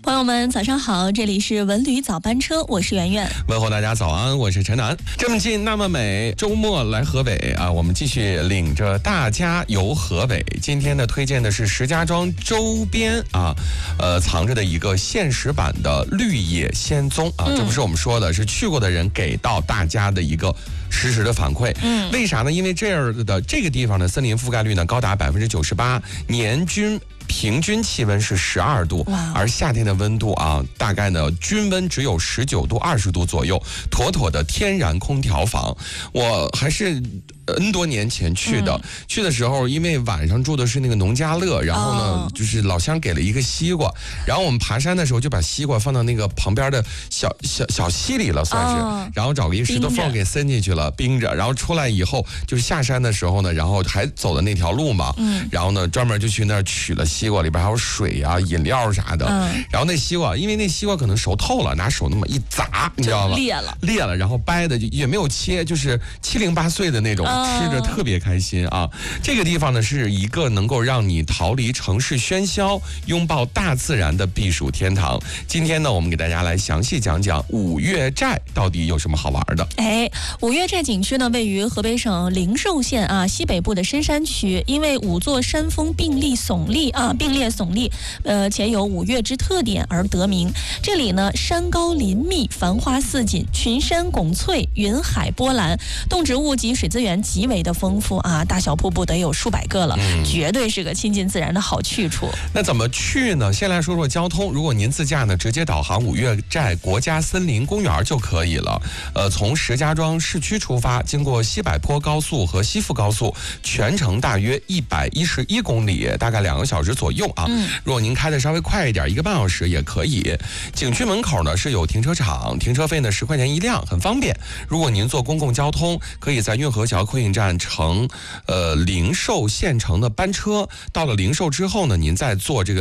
朋友们早上好，这里是文旅早班车，我是圆圆。 问候大家早安，我是陈楠。这么近那么美，周末来河北啊，我们继续领着大家游河北。今天呢，推荐的是石家庄周边藏着的一个现实版的绿野仙踪啊，这不是我们说的，是去过的人给到大家的一个实时的反馈。为啥呢？因为这样的这个地方的森林覆盖率呢高达98%，年均平均气温是12度，而夏天的温度啊，大概呢均温只有19度、20度左右，妥妥的天然空调房。我还是N 多年前去的，去的时候因为晚上住的是那个农家乐，然后呢就是老乡给了一个西瓜，然后我们爬山的时候就把西瓜放到那个旁边的小溪里了，算是，然后找个一个石头缝给塞进去了，冰着，然后出来以后就是下山的时候呢，然后还走的那条路嘛，然后呢专门就去那儿取了西瓜，里边还有水啊、饮料啥的，然后那西瓜，因为那西瓜可能熟透了，拿手那么一砸，你知道吗？裂了，然后掰的也没有切，就是708碎的那种。吃着特别开心啊！这个地方呢是一个能够让你逃离城市喧嚣、拥抱大自然的避暑天堂。今天呢，我们给大家来详细讲讲五岳寨到底有什么好玩的。 五岳寨景区呢位于河北省灵寿县西北部的深山区，因为5座山峰并列耸立，且有五岳之特点而得名。这里呢山高林密，繁花似锦，群山拱翠，云海波澜，动植物及水资源极为的丰富啊，大小瀑布得有数百个了，绝对是个亲近自然的好去处。 那怎么去呢？先来说说交通。如果您自驾呢，直接导航五岳寨国家森林公园就可以了。从石家庄市区出发，经过西柏坡高速和西富高速，全程大约111公里，大概2个小时左右啊。如果您开的稍微快一点，1个半小时也可以。景区门口呢是有停车场，停车费呢10块钱一辆，很方便。如果您坐公共交通，可以在运河桥客运站乘灵寿县城的班车，到了灵寿之后呢，您再坐这个